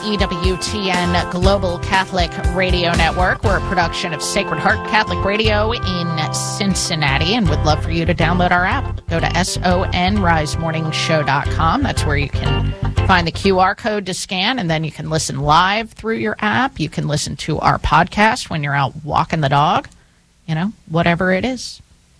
EWTN Global Catholic Radio Network. We're a production of Sacred Heart Catholic Radio in Cincinnati, and would love for you to download our app. Go to sonrisemorningshow.com. That's where you can find the QR code to scan, and then you can listen live through your app. You can listen to our podcast when you're out walking the dog, whatever it is.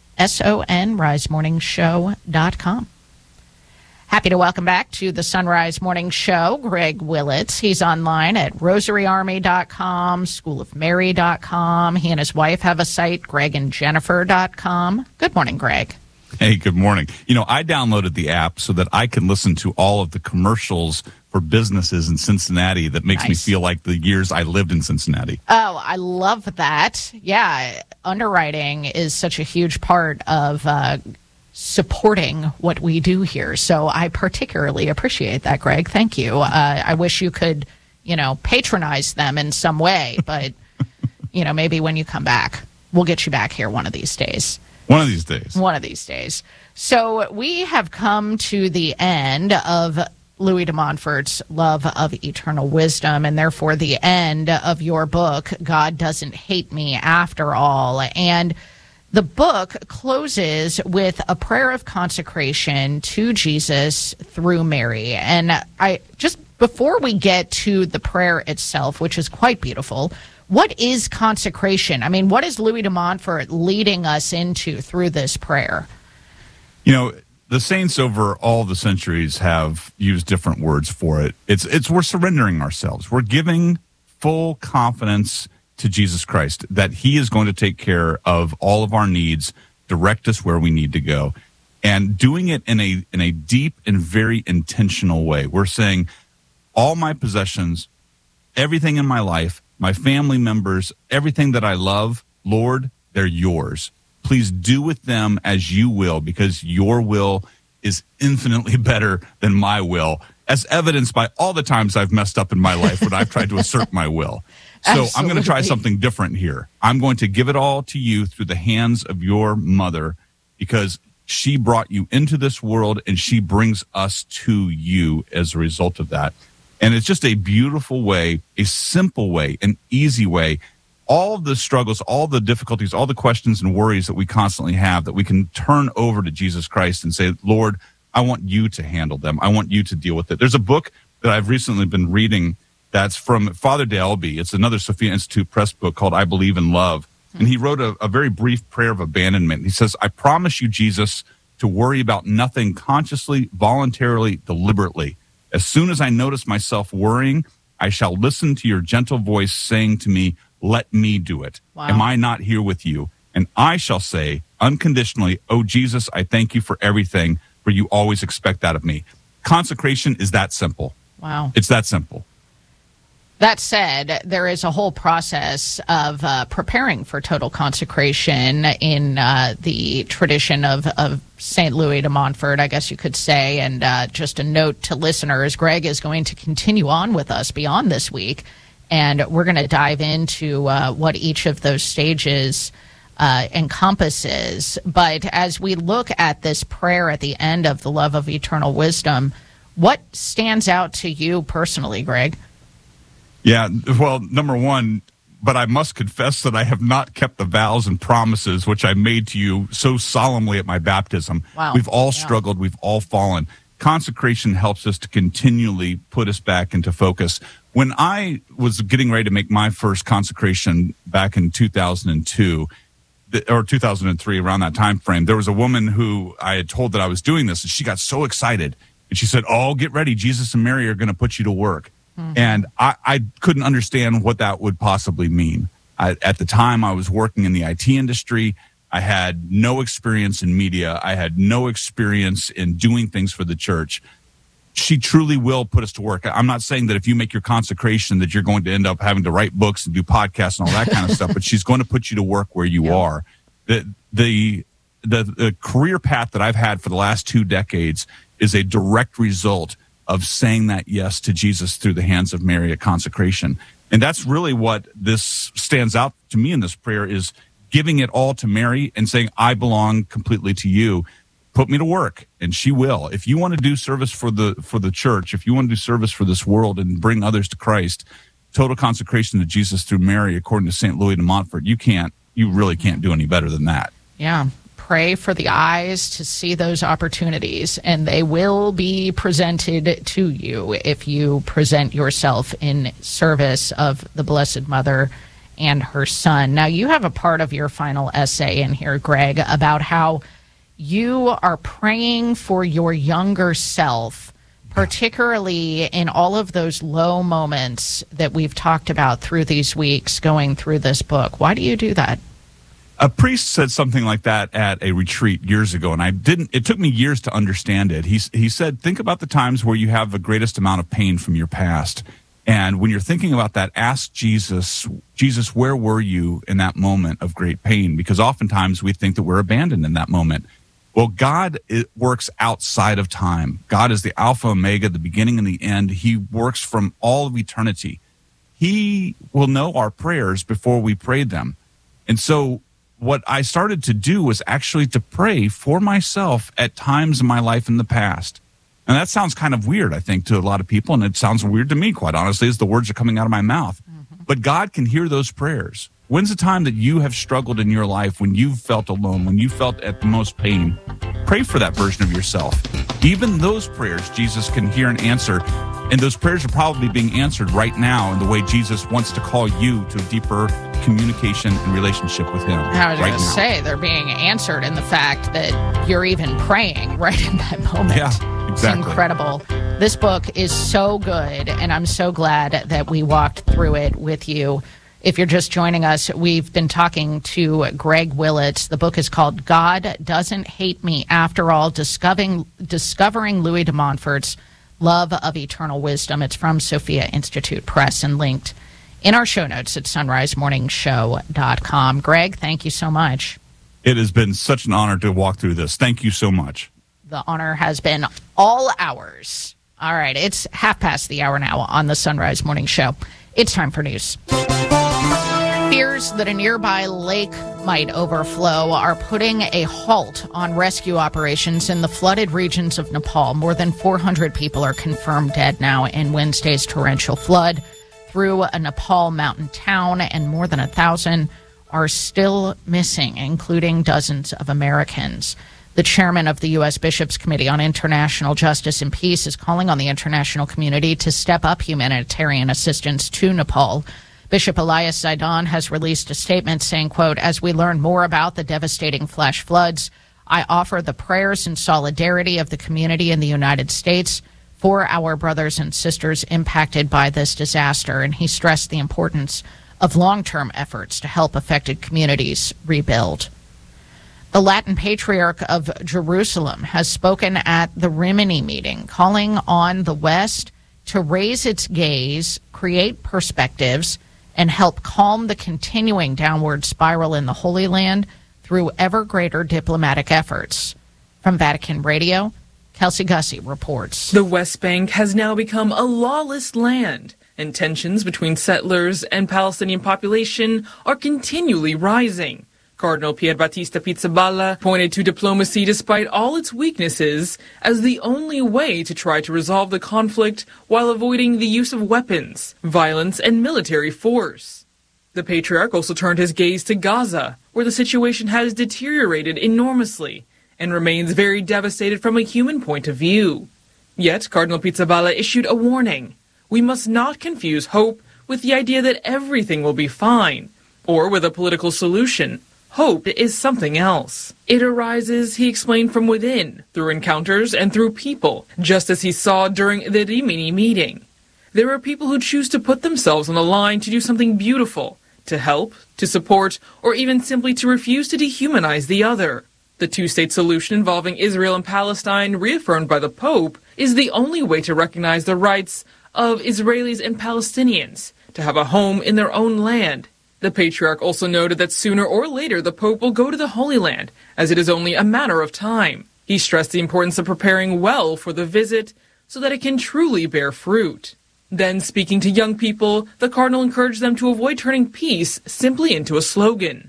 sonrisemorningshow.com. Happy to welcome back to the Sunrise Morning Show, Greg Willits. He's online at rosaryarmy.com, schoolofmary.com. He and his wife have a site, gregandjennifer.com. Good morning, Greg. Hey, good morning. I downloaded the app so that I can listen to all of the commercials for businesses in Cincinnati that makes me feel like the years I lived in Cincinnati. Oh, I love that. Yeah, underwriting is such a huge part of supporting what we do here. So I particularly appreciate that, Greg. Thank you. I wish you could, patronize them in some way, but, maybe when you come back, we'll get you back here one of these days. One of these days. One of these days. So we have come to the end of Louis de Montfort's Love of Eternal Wisdom, and therefore the end of your book, God Doesn't Hate Me After All. And the book closes with a prayer of consecration to Jesus through Mary. And before we get to the prayer itself, which is quite beautiful, what is consecration? I mean, what is Louis de Montfort leading us into through this prayer? The saints over all the centuries have used different words for it. It's we're surrendering ourselves. We're giving full confidence to Jesus Christ, that he is going to take care of all of our needs, direct us where we need to go, and doing it in a deep and very intentional way. We're saying, all my possessions, everything in my life, my family members, everything that I love, Lord, they're yours. Please do with them as you will, because your will is infinitely better than my will, as evidenced by all the times I've messed up in my life when I've tried to assert my will. So Absolutely. I'm going to try something different here. I'm going to give it all to you through the hands of your mother, because she brought you into this world and she brings us to you as a result of that. And it's just a beautiful way, a simple way, an easy way. All the struggles, all the difficulties, all the questions and worries that we constantly have, that we can turn over to Jesus Christ and say, Lord, I want you to handle them. I want you to deal with it. There's a book that I've recently been reading that's from Father Dalby. It's another Sophia Institute Press book called I Believe in Love. And he wrote a very brief prayer of abandonment. He says, I promise you, Jesus, to worry about nothing consciously, voluntarily, deliberately. As soon as I notice myself worrying, I shall listen to your gentle voice saying to me, let me do it. Wow. Am I not here with you? And I shall say unconditionally, oh, Jesus, I thank you for everything, for you always expect that of me. Consecration is that simple. Wow. It's that simple. That said, there is a whole process of preparing for total consecration in the tradition of St. Louis de Montfort, I guess you could say. And just a note to listeners, Greg is going to continue on with us beyond this week, and we're going to dive into what each of those stages encompasses. But as we look at this prayer at the end of the Love of Eternal Wisdom, what stands out to you personally, Greg? Yeah, well, number one, but I must confess that I have not kept the vows and promises which I made to you so solemnly at my baptism. Wow. We've all struggled. We've all fallen. Consecration helps us to continually put us back into focus. When I was getting ready to make my first consecration back in 2002, or 2003, around that time frame, there was a woman who I had told that I was doing this, and she got so excited. And she said, oh, get ready. Jesus and Mary are going to put you to work. Mm-hmm. And I couldn't understand what that would possibly mean. At the time, I was working in the IT industry. I had no experience in media. I had no experience in doing things for the church. She truly will put us to work. I'm not saying that if you make your consecration that you're going to end up having to write books and do podcasts and all that kind of stuff, but she's going to put you to work where you are. The career path that I've had for the last 2 decades is a direct result of saying that yes to Jesus through the hands of Mary at consecration. And that's really what this stands out to me in this prayer, is giving it all to Mary and saying, I belong completely to you. put me to work, and she will. If you want to do service for the church, if you want to do service for this world and bring others to Christ, total consecration to Jesus through Mary, according to St. Louis de Montfort, you really can't do any better than that. Yeah. Pray for the eyes to see those opportunities, and they will be presented to you if you present yourself in service of the Blessed Mother and her Son. Now, you have a part of your final essay in here, Greg, about how you are praying for your younger self, particularly in all of those low moments that we've talked about through these weeks going through this book. Why do you do that? A priest said something like that at a retreat years ago, and it took me years to understand it. He said, think about the times where you have the greatest amount of pain from your past. And when you're thinking about that, ask Jesus, where were you in that moment of great pain? Because oftentimes we think that we're abandoned in that moment. Well, God works outside of time. God is the Alpha, Omega, the beginning and the end. He works from all of eternity. He will know our prayers before we prayed them. And so what I started to do was actually to pray for myself at times in my life in the past. And that sounds kind of weird, I think, to a lot of people, and it sounds weird to me, quite honestly, as the words are coming out of my mouth. Mm-hmm. But God can hear those prayers. When's the time that you have struggled in your life, when you've felt alone, when you felt at the most pain? Pray for that version of yourself. Even those prayers Jesus can hear and answer. And those prayers are probably being answered right now in the way Jesus wants to call you to a deeper communication and relationship with him. I was going to say, they're being answered in the fact that you're even praying right in that moment. Yeah, exactly. It's incredible. This book is so good, and I'm so glad that we walked through it with you. If you're just joining us, we've been talking to Greg Willits. The book is called God Doesn't Hate Me After All, Discovering Louis de Montfort's Love of Eternal Wisdom. It's from Sophia Institute Press and linked in our show notes at sunrisemorningshow.com. Greg, thank you so much. It has been such an honor to walk through this. Thank you so much. The honor has been all ours. All right, it's 1:30 now on the Sunrise Morning Show. It's time for news. Fears that a nearby lake might overflow are putting a halt on rescue operations in the flooded regions of Nepal. More than 400 people are confirmed dead now in Wednesday's torrential flood through a Nepal mountain town, and more than 1,000 are still missing, including dozens of Americans. The chairman of the U.S. Bishops' Committee on International Justice and Peace is calling on the international community to step up humanitarian assistance to Nepal. Bishop Elias Zaidan has released a statement saying, quote, as we learn more about the devastating flash floods, I offer the prayers and solidarity of the community in the United States for our brothers and sisters impacted by this disaster. And he stressed the importance of long-term efforts to help affected communities rebuild. The Latin Patriarch of Jerusalem has spoken at the Rimini meeting, calling on the West to raise its gaze, create perspectives, and help calm the continuing downward spiral in the Holy Land through ever greater diplomatic efforts. From Vatican Radio, Kelsey Gussie reports. The West Bank has now become a lawless land, and tensions between settlers and Palestinian population are continually rising. Cardinal Pierbattista Pizzaballa pointed to diplomacy, despite all its weaknesses, as the only way to try to resolve the conflict while avoiding the use of weapons, violence, and military force. The Patriarch also turned his gaze to Gaza, where the situation has deteriorated enormously and remains very devastated from a human point of view. Yet, Cardinal Pizzaballa issued a warning. We must not confuse hope with the idea that everything will be fine, or with a political solution. Hope is something else. It arises, he explained, from within, through encounters and through people, just as he saw during the Rimini meeting. There are people who choose to put themselves on the line to do something beautiful, to help, to support, or even simply to refuse to dehumanize the other. The two-state solution involving Israel and Palestine, reaffirmed by the Pope, is the only way to recognize the rights of Israelis and Palestinians to have a home in their own land. The Patriarch also noted that sooner or later the Pope will go to the Holy Land, as it is only a matter of time. He stressed the importance of preparing well for the visit so that it can truly bear fruit. Then, speaking to young people, the Cardinal encouraged them to avoid turning peace simply into a slogan.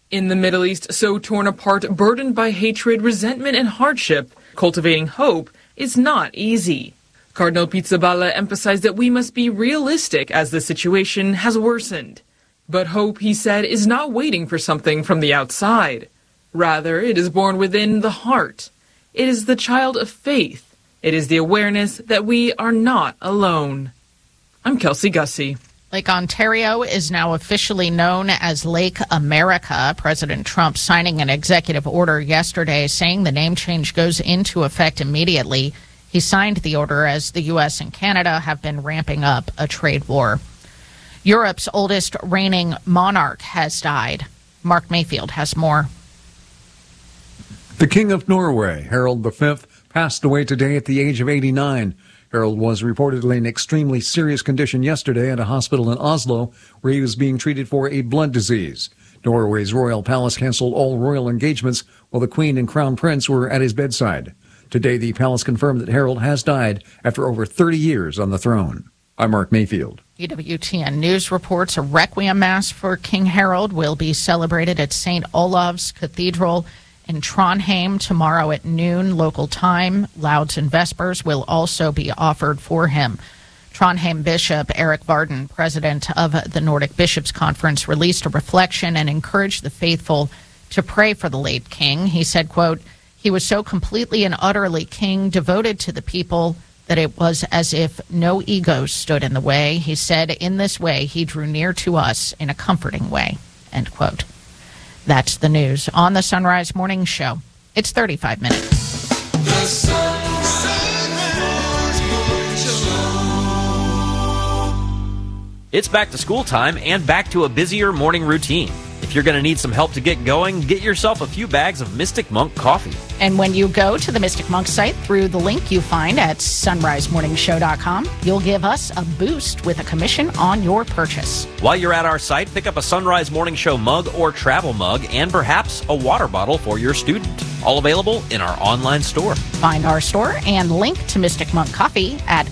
In the Middle East, so torn apart, burdened by hatred, resentment, and hardship, cultivating hope is not easy. Cardinal Pizzaballa emphasized that we must be realistic as the situation has worsened. But hope, he said, is not waiting for something from the outside. Rather, it is born within the heart. It is the child of faith. It is the awareness that we are not alone. I'm Kelsey Gussie. Lake Ontario is now officially known as Lake America. President Trump signing an executive order yesterday saying the name change goes into effect immediately. He signed the order as the U.S. and Canada have been ramping up a trade war. Europe's oldest reigning monarch has died. Mark Mayfield has more. The King of Norway, Harald V, passed away today at the age of 89. Harald was reportedly in extremely serious condition yesterday at a hospital in Oslo, where he was being treated for a blood disease. Norway's royal palace canceled all royal engagements while the Queen and Crown Prince were at his bedside. Today, the palace confirmed that Harald has died after over 30 years on the throne. I'm Mark Mayfield. EWTN News reports a requiem mass for King Harald will be celebrated at St. Olav's Cathedral in Trondheim tomorrow at noon local time. Lauds and Vespers will also be offered for him. Trondheim Bishop Eric Varden, president of the Nordic Bishops' Conference, released a reflection and encouraged the faithful to pray for the late king. He said, quote, "He was so completely and utterly king, devoted to the people, that it was as if no ego stood in the way. He said, in this way, he drew near to us in a comforting way," end quote. That's the news on the Sunrise Morning Show. It's 35 minutes. The Sunrise Morning Show. It's back to school time and back to a busier morning routine. If you're going to need some help to get going, get yourself a few bags of Mystic Monk coffee. And when you go to the Mystic Monk site through the link you find at sunrisemorningshow.com, you'll give us a boost with a commission on your purchase. While you're at our site, pick up a Sunrise Morning Show mug or travel mug and perhaps a water bottle for your student. All available in our online store. Find our store and link to Mystic Monk Coffee at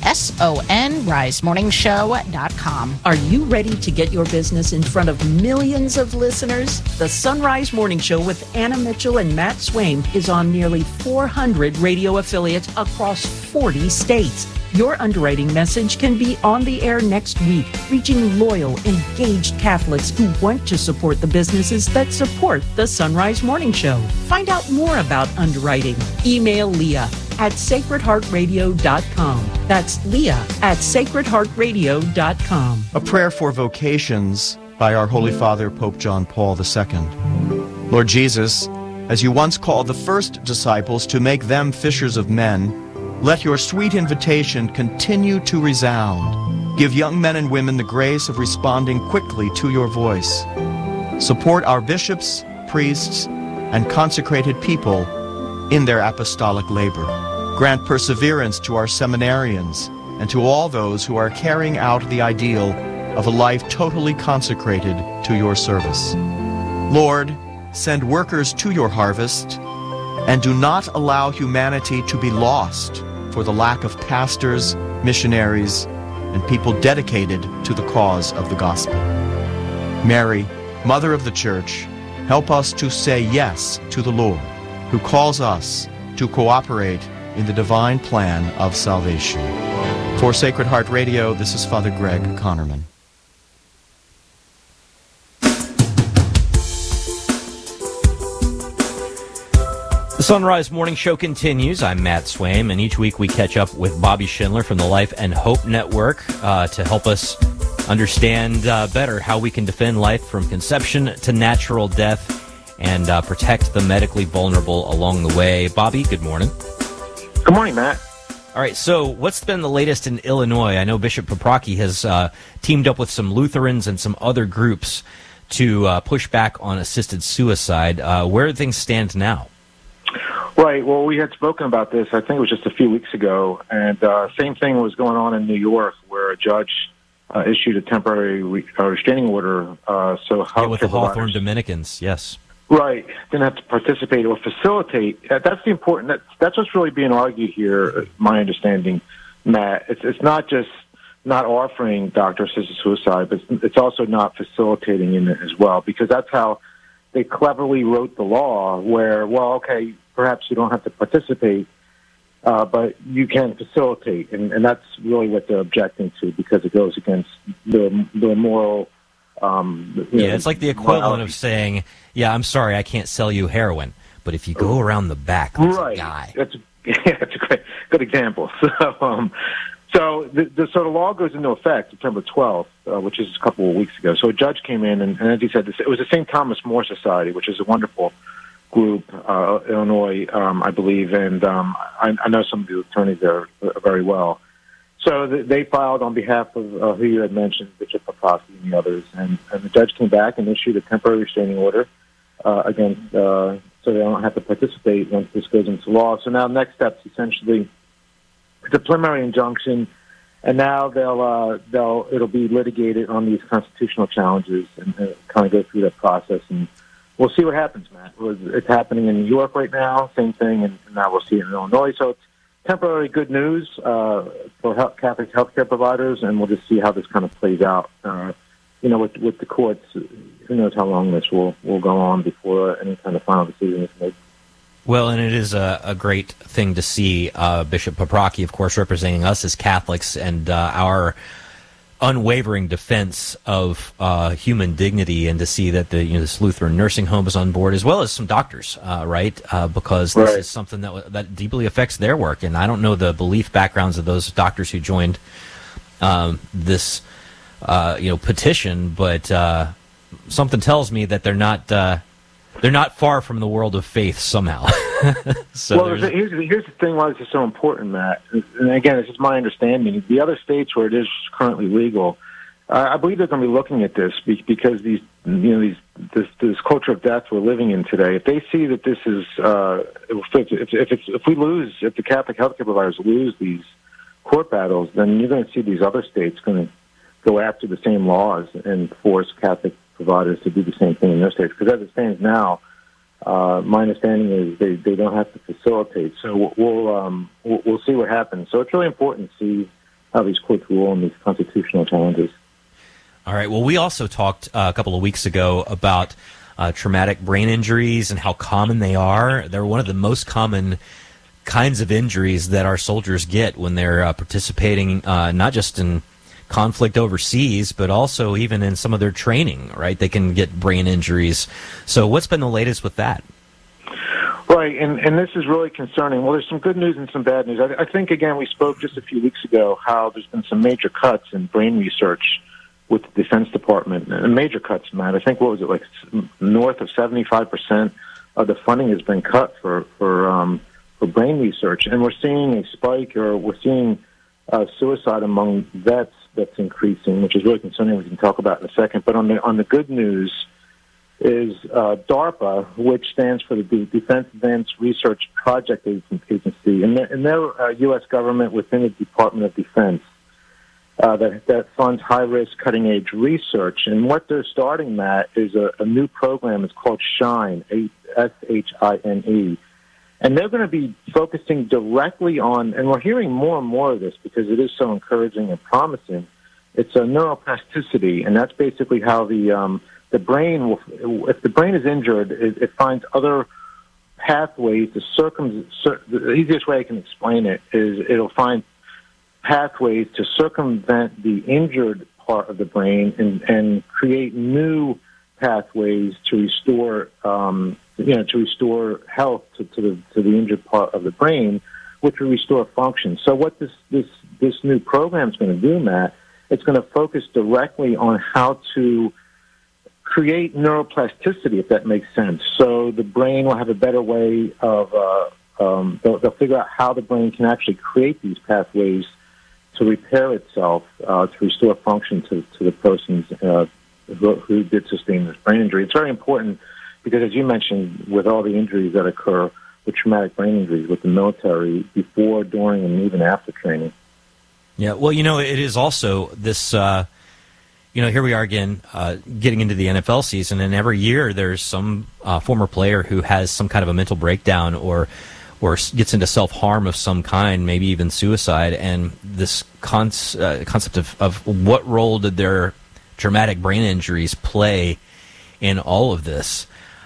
sonrisemorningshow.com. Are you ready to get your business in front of millions of listeners? The Sunrise Morning Show with Anna Mitchell and Matt Swaim is on nearly 400 radio affiliates across 40 states. Your underwriting message can be on the air next week, reaching loyal, engaged Catholics who want to support the businesses that support the Sunrise Morning Show. Find out more about underwriting. Email Leah at sacredheartradio.com. That's Leah at sacredheartradio.com. A prayer for vocations by our Holy Father, Pope John Paul II. Lord Jesus, as you once called the first disciples to make them fishers of men, let your sweet invitation continue to resound. Give young men and women the grace of responding quickly to your voice. Support our bishops, priests, and consecrated people in their apostolic labor. Grant perseverance to our seminarians and to all those who are carrying out the ideal of a life totally consecrated to your service. Lord, send workers to your harvest, and do not allow humanity to be lost for the lack of pastors, missionaries, and people dedicated to the cause of the gospel. Mary, Mother of the Church, help us to say yes to the Lord, who calls us to cooperate in the divine plan of salvation. For Sacred Heart Radio, this is Father Greg Connerman. The Sunrise Morning Show continues. I'm Matt Swaim, and each week we catch up with Bobby Schindler from the Life and Hope Network to help us understand better how we can defend life from conception to natural death and protect the medically vulnerable along the way. Bobby, good morning. Good morning, Matt. All right, so what's been the latest in Illinois? I know Bishop Paprocki has teamed up with some Lutherans and some other groups to push back on assisted suicide. Where do things stand now? Right. Well, we had spoken about this, I think it was just a few weeks ago, and same thing was going on in New York, where a judge issued a temporary restraining order. With the Hawthorne Dominicans, yes. Right. Didn't have to participate or facilitate. That's the important. That's what's really being argued here, my understanding, Matt. It's not just not offering doctor-assisted suicide, but it's also not facilitating in it as well, because that's how they cleverly wrote the law where, well, okay, perhaps you don't have to participate, but you can facilitate, and that's really what they're objecting to because it goes against the moral. It's like the equivalent of saying, "Yeah, I'm sorry, I can't sell you heroin, but if you go around the back, there's a guy." That's a good example. So the law goes into effect September 12th, which is a couple of weeks ago. So a judge came in, and as he said, it was the St. Thomas More Society, which is a wonderful group, Illinois, I believe, and I know some of the attorneys there very well. So they filed on behalf of who you had mentioned, Bishop Paprocki and the others, and the judge came back and issued a temporary restraining order against, so they don't have to participate once this goes into law. So now next steps essentially, it's a preliminary injunction, and now it'll be litigated on these constitutional challenges and kind of go through that process, and we'll see what happens, Matt. It's happening in New York right now, same thing, and now we'll see it in Illinois. So it's temporary good news for Catholic healthcare providers, and we'll just see how this kind of plays out. With the courts, who knows how long this will go on before any kind of final decision is made. Well, and it is a great thing to see Bishop Paprocki, of course, representing us as Catholics and our unwavering defense of human dignity, and to see that this Lutheran nursing home is on board, as well as some doctors, right? Because this is something that deeply affects their work. And I don't know the belief backgrounds of those doctors who joined this petition, but something tells me that they're not far from the world of faith somehow. Here's the thing why this is so important, Matt. And again, this is my understanding. The other states where it is currently legal, I believe they're going to be looking at this because this culture of death we're living in today. If they see that this is, if the Catholic healthcare providers lose these court battles, then you're going to see these other states going to go after the same laws and force Catholic providers to do the same thing in their states. Because as it stands now, my understanding is they don't have to facilitate. So we'll see what happens. So it's really important to see how these courts rule on these constitutional challenges. All right. Well, we also talked a couple of weeks ago about traumatic brain injuries and how common they are. They're one of the most common kinds of injuries that our soldiers get when they're participating, not just in conflict overseas, but also even in some of their training, right? They can get brain injuries. So what's been the latest with that? Right, and this is really concerning. Well, there's some good news and some bad news. I think, again, we spoke just a few weeks ago how there's been some major cuts in brain research with the Defense Department. And major cuts, Matt. I think, what was it, like north of 75% of the funding has been cut for brain research. And we're seeing a spike, or we're seeing suicide among vets that's increasing, which is really concerning. We can talk about in a second. But on the good news is DARPA, which stands for the Defense Advanced Research Project Agency, and they're U.S. government within the Department of Defense that funds high-risk, cutting-edge research. And what they're starting, Matt, is a new program. It's called SHINE, SHINE. And they're going to be focusing directly on, and we're hearing more and more of this because it is so encouraging and promising, it's a neuroplasticity, and that's basically how the brain will, if the brain is injured, it finds other pathways to the easiest way I can explain it is it'll find pathways to circumvent the injured part of the brain and create new pathways to restore to restore health to the injured part of the brain, which will restore function. So what this new program is going to do, Matt, it's going to focus directly on how to create neuroplasticity, if that makes sense. So the brain will have a better way of they'll figure out how the brain can actually create these pathways to repair itself, to restore function to the persons who did sustain this brain injury. It's very important because, as you mentioned, with all the injuries that occur with traumatic brain injuries with the military before, during, and even after training. Yeah, well, it is also this, here we are again getting into the NFL season, and every year there's some former player who has some kind of a mental breakdown or gets into self-harm of some kind, maybe even suicide, and this concept of what role did their traumatic brain injuries play in all of this.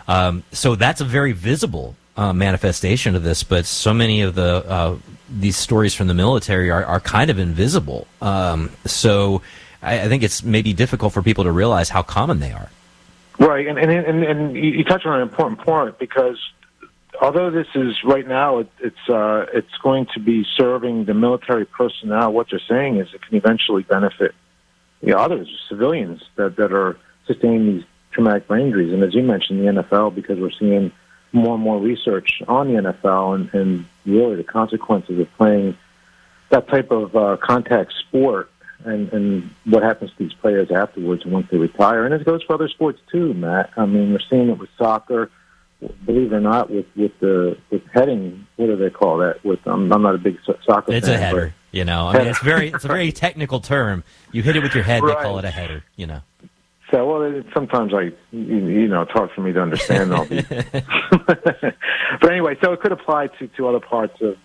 So that's a very visible manifestation of this, but so many of these stories from the military are kind of invisible. So I think it's maybe difficult for people to realize how common they are. Right, and you touch on an important point, because although this is right now, it's going to be serving the military personnel. What they're saying is it can eventually benefit others, civilians that are sustaining these traumatic brain injuries. And as you mentioned, the NFL, because we're seeing more and more research on the NFL and really the consequences of playing that type of contact sport. And what happens to these players afterwards and once they retire. And it goes for other sports too, Matt. I mean, we're seeing it with soccer, believe it or not, with heading. What do they call that? I'm not a big soccer fan. It's a header, I mean, it's a very technical term. You hit it with your head, they call it a header, So, well, sometimes it's hard for me to understand all these. But anyway, so it could apply to other parts of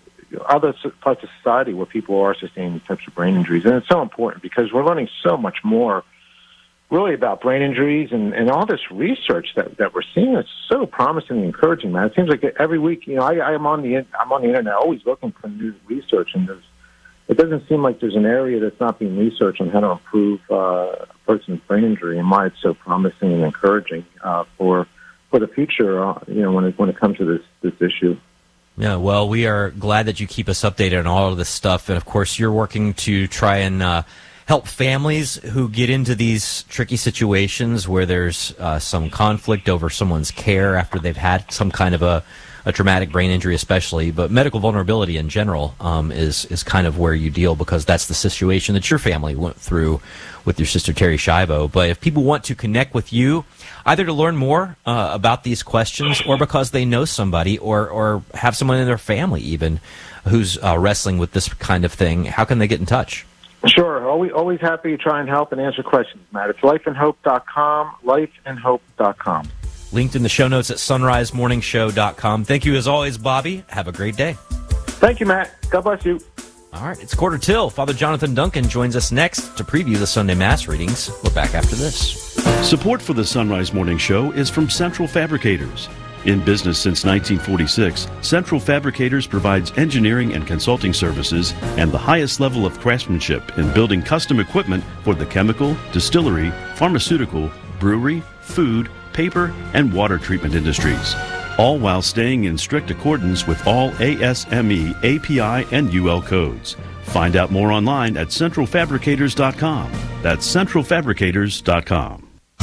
society where people are sustaining these types of brain injuries. And it's so important because we're learning so much more really about brain injuries and all this research that we're seeing. It's so promising and encouraging, man. It seems like every week, I'm on the internet always looking for new research, and it doesn't seem like there's an area that's not being researched on how to improve a person's brain injury, and why it's so promising and encouraging for the future, when it comes to this issue. Yeah, well, we are glad that you keep us updated on all of this stuff. And, of course, you're working to try and help families who get into these tricky situations where there's some conflict over someone's care after they've had some kind of a traumatic brain injury especially. But medical vulnerability in general is kind of where you deal, because that's the situation that your family went through with your sister Terri Schiavo. But if people want to connect with you, either to learn more about these questions, or because they know somebody or have someone in their family even who's wrestling with this kind of thing, how can they get in touch? Sure. Always happy to try and help and answer questions, Matt. It's lifeandhope.com, lifeandhope.com. Linked in the show notes at sunrisemorningshow.com. Thank you as always, Bobby. Have a great day. Thank you, Matt. God bless you. All right, it's 4:45. Father Jonathan Duncan joins us next to preview the Sunday Mass readings. We're back after this. Support for the Sunrise Morning Show is from Central Fabricators. In business since 1946, Central Fabricators provides engineering and consulting services and the highest level of craftsmanship in building custom equipment for the chemical, distillery, pharmaceutical, brewery, food, paper, and water treatment industries, all while staying in strict accordance with all ASME, API, and UL codes. Find out more online at centralfabricators.com. That's centralfabricators.com.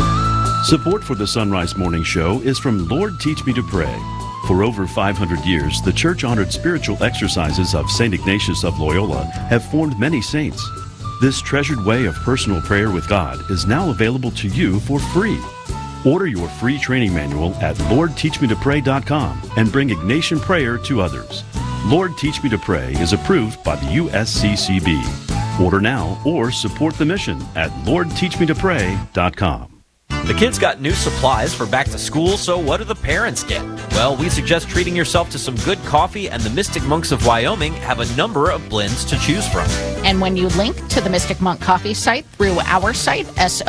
Support for the Sunrise Morning Show is from Lord Teach Me to Pray. For over 500 years, the church-honored spiritual exercises of St. Ignatius of Loyola have formed many saints. This treasured way of personal prayer with God is now available to you for free. Order your free training manual at LordTeachMeToPray.com and bring Ignatian prayer to others. Lord Teach Me to Pray is approved by the USCCB. Order now or support the mission at LordTeachMeToPray.com. The kids got new supplies for back to school, so what do the parents get? Well, we suggest treating yourself to some good coffee, and the Mystic Monks of Wyoming have a number of blends to choose from. And when you link to the Mystic Monk Coffee site through our site,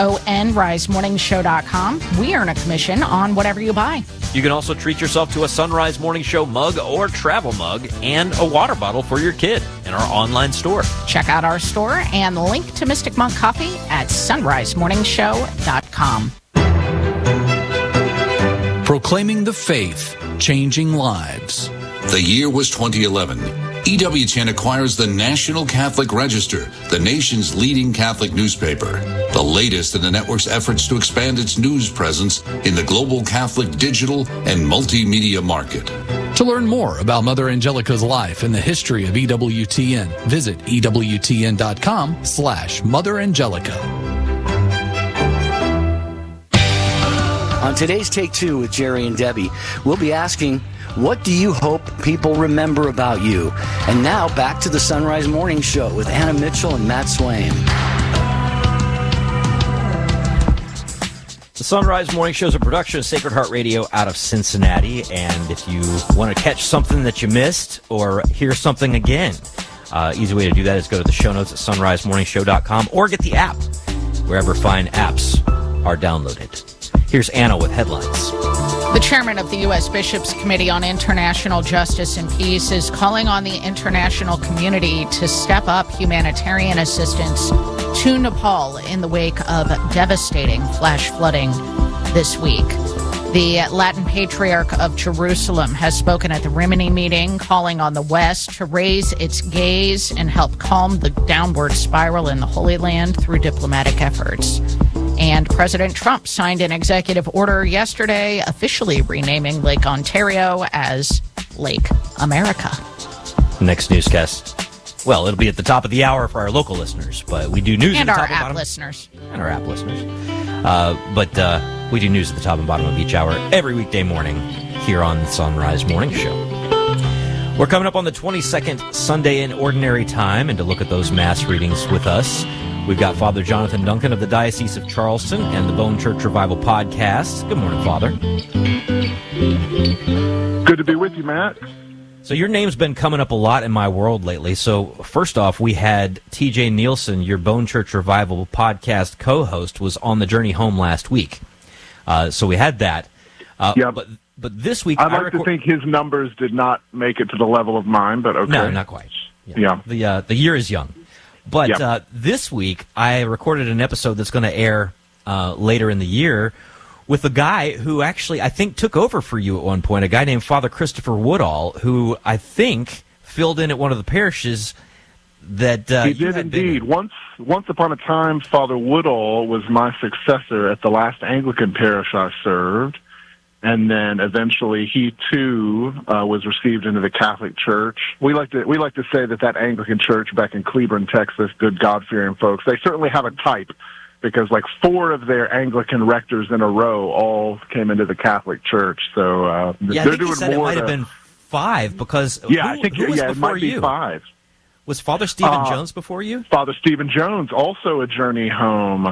sonrisemorningshow.com, we earn a commission on whatever you buy. You can also treat yourself to a Sunrise Morning Show mug or travel mug and a water bottle for your kid in our online store. Check out our store and link to Mystic Monk Coffee at sunrisemorningshow.com. Proclaiming the faith, changing lives. The year was 2011. EWTN acquires the National Catholic Register, the nation's leading Catholic newspaper, the latest in the network's efforts to expand its news presence in the global Catholic digital and multimedia market. To learn more about Mother Angelica's life and the history of EWTN, visit EWTN.com/Mother Angelica. On today's Take Two with Jerry and Debbie, we'll be asking, what do you hope people remember about you? And now back to the Sunrise Morning Show with Anna Mitchell and Matt Swain. The Sunrise Morning Show is a production of Sacred Heart Radio out of Cincinnati. And if you want to catch something that you missed or hear something again, easy way to do that is go to the show notes at sunrisemorningshow.com or get the app wherever fine apps are downloaded. Here's Anna with headlines. The chairman of the U.S. Bishops' Committee on International Justice and Peace is calling on the international community to step up humanitarian assistance to Nepal in the wake of devastating flash flooding this week. The Latin Patriarch of Jerusalem has spoken at the Rimini meeting, calling on the West to raise its gaze and help calm the downward spiral in the Holy Land through diplomatic efforts. And President Trump signed an executive order yesterday officially renaming Lake Ontario as Lake America. Next newscast. Well, it'll be at the top of the hour for our local listeners, but we do news and at the our top and app bottom. listeners. And our app listeners. But we do news at the top and bottom of each hour every weekday morning here on the Sunrise Morning Show. We're coming up on the 22nd Sunday in Ordinary Time, and to look at those Mass readings with us, we've got Father Jonathan Duncan of the Diocese of Charleston and the Bone Church Revival Podcast. Good morning, Father. Good to be with you, Matt. So your name's been coming up a lot in my world lately. So first off, we had T.J. Nielsen, your Bone Church Revival Podcast co-host, was on the journey home last week. So we had that. But this week, I'd like to think his numbers did not make it to the level of mine, but okay. No, not quite. Yeah. The year is young. But this week, I recorded an episode that's going to air later in the year with a guy who actually, I think, took over for you at one point, a guy named Father Christopher Woodall, who I think filled in at one of the parishes that he did indeed. Once upon a time, Father Woodall was my successor at the last Anglican parish I served, and then eventually he too was received into the Catholic Church. We like to say that Anglican church back in Cleburne, Texas, good God-fearing folks, they certainly have a type, because like 4 of their Anglican rectors in a row all came into the Catholic Church. So I they're think doing he said more. It might have been 5 because I think who was it before might be you? 5. Was Father Stephen Jones before you? Father Stephen Jones, also a Journey Home,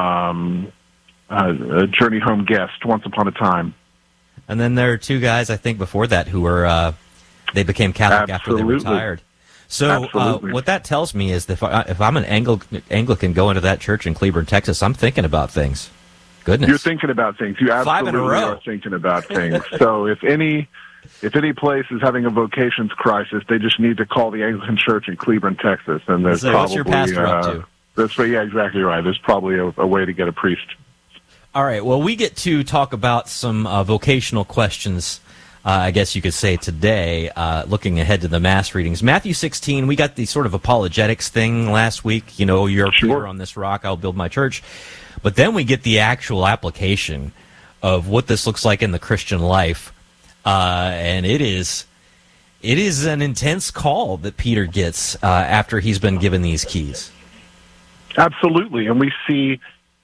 guest once upon a time. And then there are 2 guys, I think, before that who were they became Catholic after they retired. So what that tells me is that if I'm an Anglican going to that church in Cleburne, Texas, I'm thinking about things. Goodness, you're thinking about things. You 5 in a absolutely row. are thinking about things. So if any place is having a vocations crisis, they just need to call the Anglican Church in Cleburne, Texas, and there's probably what's your pastor up to? That's exactly right. There's probably a way to get a priest. All right. Well, we get to talk about some vocational questions, I guess you could say, today, looking ahead to the Mass readings. Matthew 16, we got the sort of apologetics thing last week. You know, you're Peter on this rock, I'll build my church. But then we get the actual application of what this looks like in the Christian life. And it is an intense call that Peter gets after he's been given these keys. Absolutely. And we see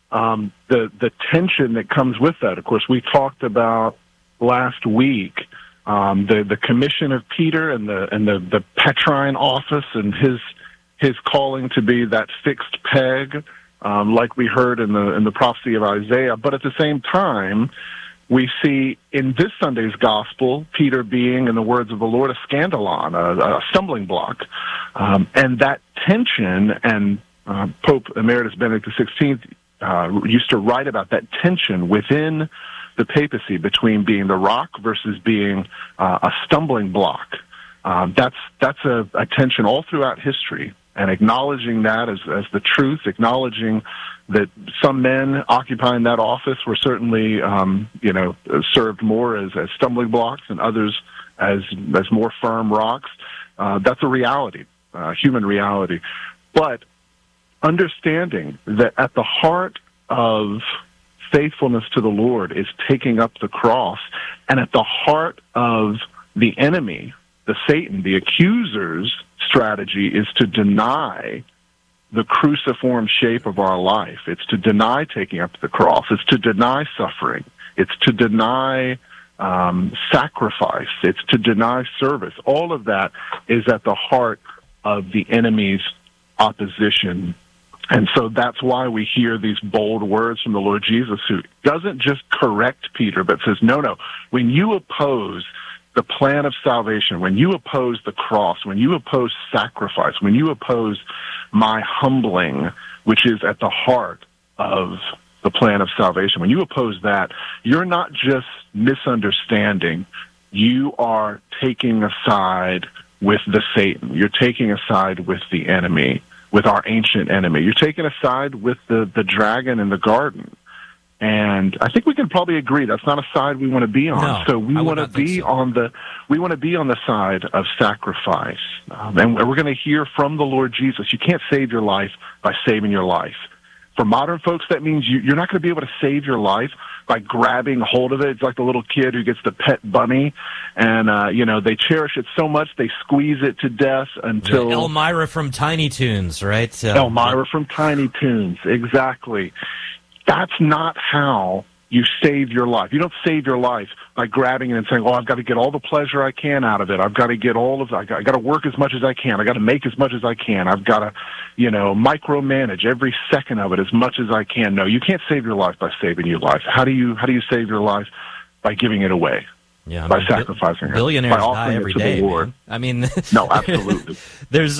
the tension that comes with that. Of course, we talked about last week the commission of Peter and the Petrine office and his calling to be that fixed peg, like we heard in the prophecy of Isaiah. But at the same time, we see in this Sunday's gospel Peter being, in the words of the Lord, a scandalon, a stumbling block, and that tension. And Pope Emeritus Benedict XVI used to write about that tension within the papacy between being the rock versus being a stumbling block. That's a tension all throughout history, and acknowledging that as the truth, acknowledging that some men occupying that office were certainly served more as stumbling blocks and others as more firm rocks. That's a reality, human reality. But understanding that at the heart of faithfulness to the Lord is taking up the cross, and at the heart of the enemy, the Satan, the accuser's strategy is to deny the cruciform shape of our life. It's to deny taking up the cross. It's to deny suffering. It's to deny sacrifice. It's to deny service. All of that is at the heart of the enemy's opposition. And so that's why we hear these bold words from the Lord Jesus, who doesn't just correct Peter, but says, no, when you oppose the plan of salvation, when you oppose the cross, when you oppose sacrifice, when you oppose my humbling, which is at the heart of the plan of salvation, when you oppose that, you're not just misunderstanding. You are taking a side with the Satan. You're taking a side with the enemy, with our ancient enemy. You're taking a side with the dragon in the garden. And I think we can probably agree that's not a side we want to be on. No, so we want to be on the side of sacrifice. And we're going to hear from the Lord Jesus. You can't save your life by saving your life. For modern folks, that means you're not going to be able to save your life by grabbing hold of it. It's like the little kid who gets the pet bunny, and they cherish it so much they squeeze it to death until Elmira from Tiny Toons, right? Elmira from Tiny Toons, exactly. That's not how you save your life. You don't save your life by grabbing it and saying, "Oh, I've got to get all the pleasure I can out of it. I've got to get I got to work as much as I can. I got to make as much as I can. I've got to, micromanage every second of it as much as I can." No, you can't save your life by saving your life. How do you save your life? By giving it away. Yeah, by sacrificing it. Billionaires by offering die every it to day. The Lord. Man. I mean, no, absolutely. There's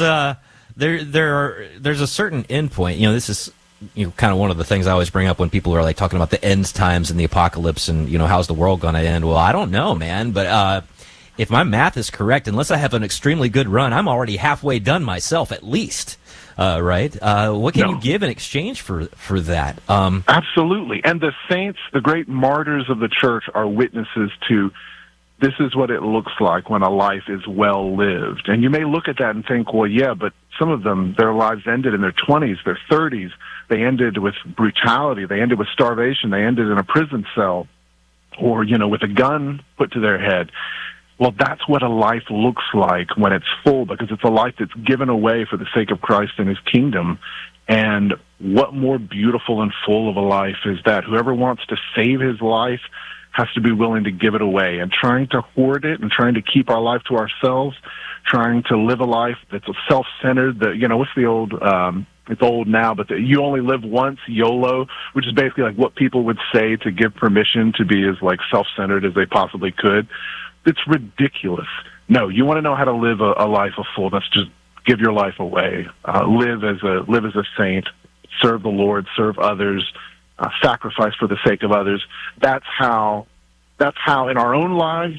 a certain endpoint. This is kind of one of the things I always bring up when people are like talking about the end times and the apocalypse and how's the world going to end. Well, I don't know, man, but if my math is correct, unless I have an extremely good run, I'm already halfway done myself at least. Right? What can you give in exchange for that? Absolutely. And the saints, the great martyrs of the church, are witnesses to this is what it looks like when a life is well lived. And you may look at that and think, well, yeah, but some of them, their lives ended in their 20s, their 30s. They ended with brutality. They ended with starvation. They ended in a prison cell or, with a gun put to their head. Well, that's what a life looks like when it's full, because it's a life that's given away for the sake of Christ and his kingdom. And what more beautiful and full of a life is that? Whoever wants to save his life has to be willing to give it away. And trying to hoard it and trying to keep our life to ourselves, trying to live a life that's self-centered, what's the old, it's old now, but you only live once, YOLO, which is basically like what people would say to give permission to be as self-centered as they possibly could. It's ridiculous. No, you want to know how to live a life of fullness, just give your life away. Live as a saint, serve the Lord, serve others, sacrifice for the sake of others. That's how in our own lives,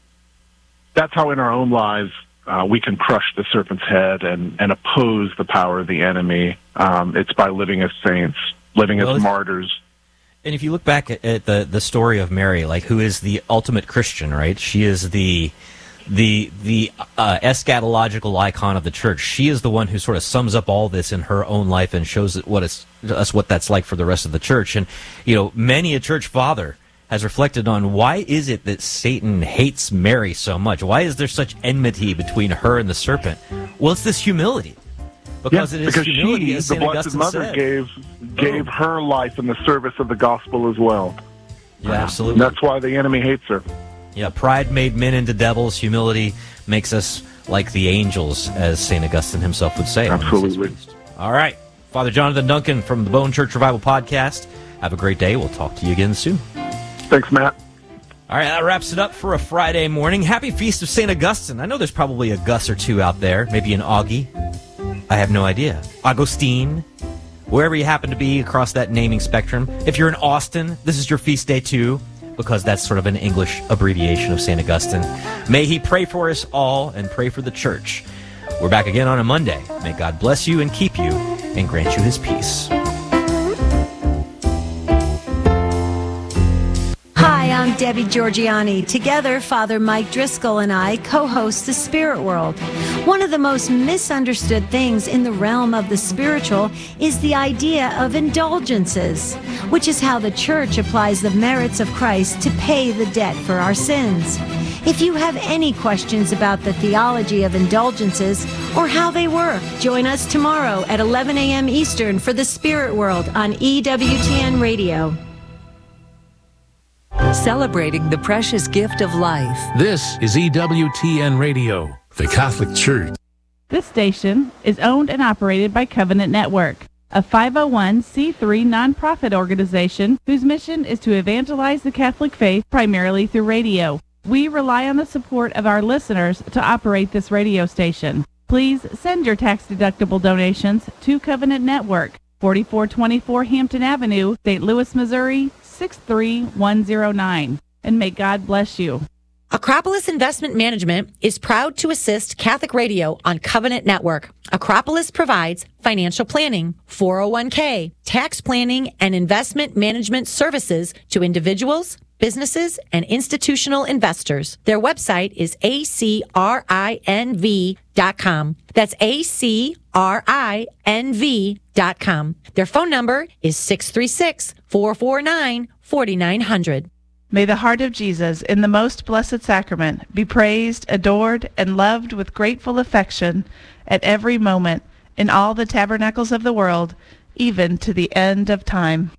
we can crush the serpent's head and oppose the power of the enemy. It's by living as saints, living as martyrs. And if you look back at the story of Mary, who is the ultimate Christian, right? She is the eschatological icon of the church. She is the one who sort of sums up all this in her own life and shows us what that's like for the rest of the church. And many a church father has reflected on why is it that Satan hates Mary so much? Why is there such enmity between her and the serpent? Well, it's this humility. Because it is humility, she, as the St. Blessed Augustine Mother, said. gave her life in the service of the gospel as well. Yeah, absolutely. And that's why the enemy hates her. Yeah, pride made men into devils. Humility makes us like the angels, as St. Augustine himself would say. Absolutely. All right. Father Jonathan Duncan from the Bone Church Revival Podcast. Have a great day. We'll talk to you again soon. Thanks, Matt. All right, that wraps it up for a Friday morning. Happy Feast of St. Augustine. I know there's probably a Gus or two out there, maybe an Augie. I have no idea. Augustine, wherever you happen to be across that naming spectrum. If you're in Austin, this is your feast day too, because that's sort of an English abbreviation of St. Augustine. May he pray for us all and pray for the church. We're back again on a Monday. May God bless you and keep you and grant you his peace. Hi, I'm Debbie Georgiani. Together, Father Mike Driscoll and I co-host The Spirit World. One of the most misunderstood things in the realm of the spiritual is the idea of indulgences, which is how the church applies the merits of Christ to pay the debt for our sins. If you have any questions about the theology of indulgences or how they work, join us tomorrow at 11 a.m. Eastern for The Spirit World on EWTN Radio. Celebrating the precious gift of life. This is EWTN Radio, the Catholic Church. This station is owned and operated by Covenant Network, a 501c3 nonprofit organization whose mission is to evangelize the Catholic faith primarily through radio. We rely on the support of our listeners to operate this radio station. Please send your tax-deductible donations to Covenant Network. 4424 Hampton Avenue, St. Louis, Missouri, 63109. And may God bless you. Acropolis Investment Management is proud to assist Catholic Radio on Covenant Network. Acropolis provides financial planning, 401k, tax planning, and investment management services to individuals, businesses, and institutional investors. Their website is acrinv.com. That's acrinv.com. Their phone number is 636-449-4900. May the heart of Jesus in the most blessed sacrament be praised, adored, and loved with grateful affection at every moment in all the tabernacles of the world, even to the end of time.